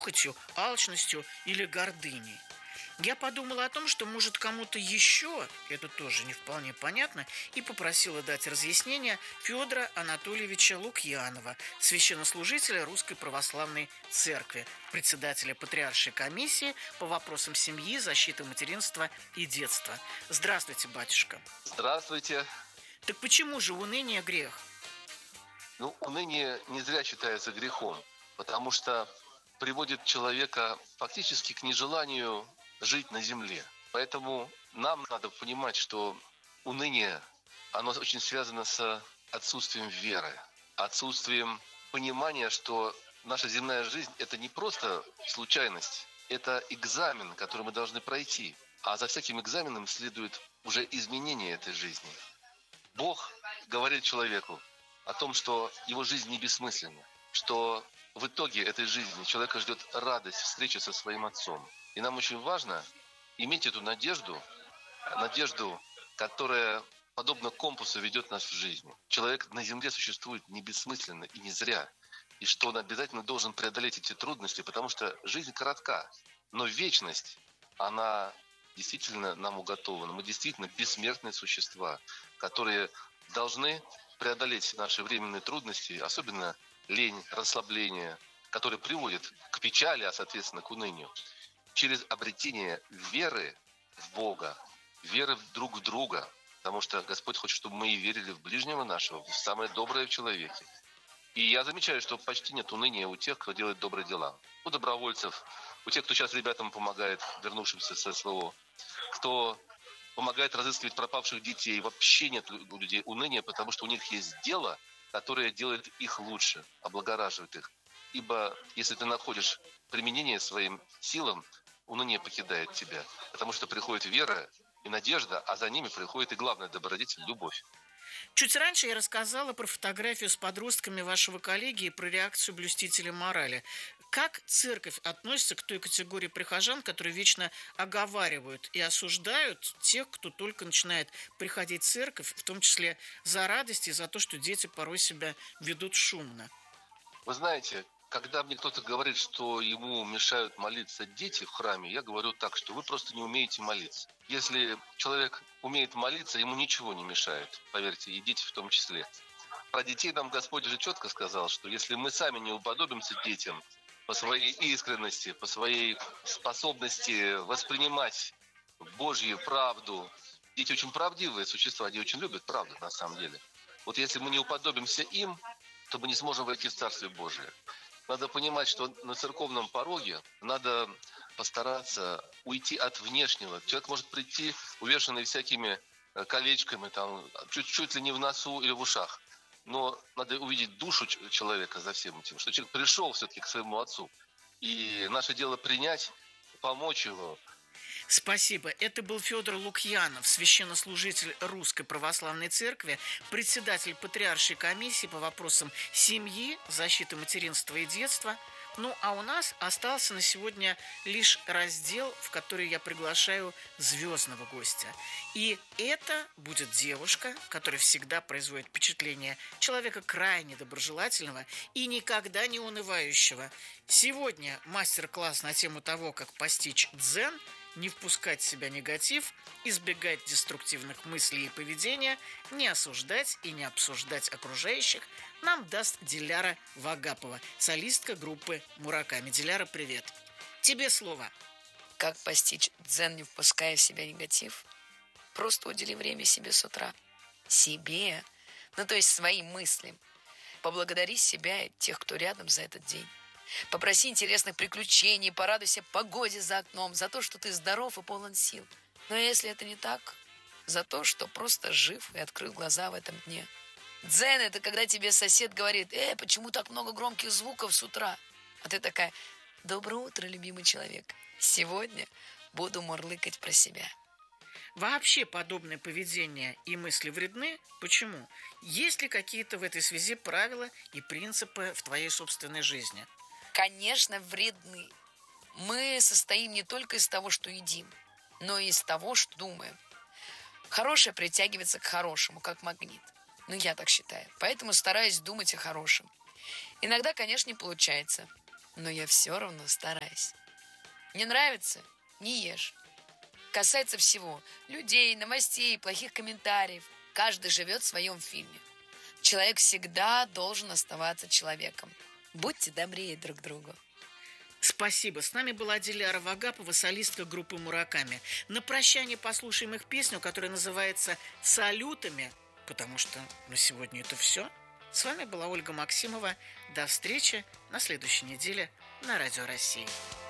похотью, алчностью или гордыней. Я подумала о том, что, может, кому-то еще, это тоже не вполне понятно, и попросила дать разъяснение Федора Анатольевича Лукьянова, священнослужителя Русской Православной Церкви, председателя Патриаршей комиссии по вопросам семьи, защиты материнства и детства. Здравствуйте, батюшка. Здравствуйте. Так почему же уныние грех? Уныние не зря считается грехом, потому что приводит человека фактически к нежеланию жить на земле. Поэтому нам надо понимать, что уныние, оно очень связано с отсутствием веры, отсутствием понимания, что наша земная жизнь – это не просто случайность, это экзамен, который мы должны пройти. А за всяким экзаменом следует уже изменение этой жизни. Бог говорит человеку о том, что его жизнь не бессмысленна, что в итоге этой жизни человека ждет радость встречи со своим Отцом. И нам очень важно иметь эту надежду, которая, подобно компасу, ведет нас в жизни. Человек на земле существует не бессмысленно и не зря, и что он обязательно должен преодолеть эти трудности, потому что жизнь коротка, но вечность, она действительно нам уготована. Мы действительно бессмертные существа, которые должны преодолеть наши временные трудности, особенно лень, расслабление, которые приводят к печали, а соответственно к унынию, через обретение веры в Бога, веры друг в друга, потому что Господь хочет, чтобы мы и верили в ближнего нашего, в самое доброе в человеке. И я замечаю, что почти нет уныния у тех, кто делает добрые дела. У добровольцев, у тех, кто сейчас ребятам помогает, вернувшимся с СВО, кто помогает разыскивать пропавших детей. Вообще нет у людей уныния, потому что у них есть дело, которое делает их лучше, облагораживает их. Ибо если ты находишь применение своим силам, уныние покидает тебя, потому что приходит вера и надежда, а за ними приходит и главное добродетель – любовь. Чуть раньше я рассказала про фотографию с подростками вашего коллеги и про реакцию блюстителя морали. Как церковь относится к той категории прихожан, которые вечно оговаривают и осуждают тех, кто только начинает приходить в церковь, в том числе за радость и за то, что дети порой себя ведут шумно? Вы знаете, когда мне кто-то говорит, что ему мешают молиться дети в храме, я говорю так, что вы просто не умеете молиться. Если человек умеет молиться, ему ничего не мешает, поверьте, и дети в том числе. Про детей нам Господь же четко сказал, что если мы сами не уподобимся детям по своей искренности, по своей способности воспринимать Божью правду, дети очень правдивые существа, они очень любят правду на самом деле. Вот если мы не уподобимся им, то мы не сможем войти в Царствие Божие. Надо понимать, что на церковном пороге надо постараться уйти от внешнего. Человек может прийти, увешанный всякими колечками, там, чуть ли не в носу или в ушах. Но надо увидеть душу человека за всем этим, что человек пришел все-таки к своему Отцу. И наше дело принять, помочь его. Спасибо. Это был Федор Лукьянов, священнослужитель Русской Православной Церкви, председатель Патриаршей комиссии по вопросам семьи, защиты материнства и детства. Ну, а у нас остался на сегодня лишь раздел, в который я приглашаю звездного гостя. И это будет девушка, которая всегда производит впечатление человека крайне доброжелательного и никогда не унывающего. Сегодня мастер-класс на тему того, как постичь дзен, не впускать в себя негатив, избегать деструктивных мыслей и поведения, не осуждать и не обсуждать окружающих, нам даст Диляра Вагапова, солистка группы Мураками. Диляра, привет. Тебе слово. Как постичь дзен, не впуская в себя негатив? Просто удели время себе с утра. Себе. То есть своим мыслям. Поблагодари себя и тех, кто рядом за этот день. Попроси интересных приключений, порадуйся погоде за окном, за то, что ты здоров и полон сил. Но если это не так, за то, что просто жив и открыл глаза в этом дне. Дзен – это когда тебе сосед говорит: почему так много громких звуков с утра? А ты такая: доброе утро, любимый человек. Сегодня буду мурлыкать про себя. Вообще подобное поведение и мысли вредны? Почему? Есть ли какие-то в этой связи правила и принципы в твоей собственной жизни? Конечно, вредны. Мы состоим не только из того, что едим, но и из того, что думаем. Хорошее притягивается к хорошему, как магнит. Я так считаю. Поэтому стараюсь думать о хорошем. Иногда, конечно, не получается. но я все равно стараюсь. Не нравится? Не ешь. Касается всего. Людей, новостей, плохих комментариев. Каждый живет в своем фильме. Человек всегда должен оставаться человеком. Будьте добрее друг к другу. Спасибо. С нами была Диляра Вагапова, солистка группы «Мураками». На прощание послушаем их песню, которая называется «Салютами», потому что на сегодня это все. С вами была Ольга Максимова. До встречи на следующей неделе на Радио России.